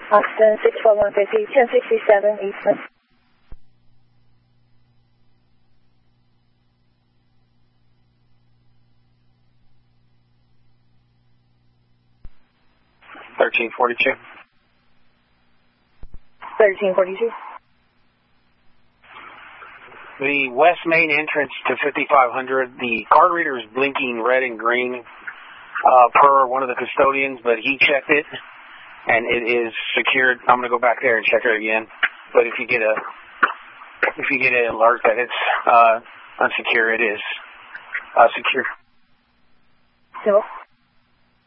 Austin 64150, 1067 Eastman. $1342. 1342. The west main entrance to 5500, the card reader is blinking red and green per one of the custodians, but he checked it, and it is secured. I'm going to go back there and check it again. But if you get an alert that it's unsecure, it is secure. So.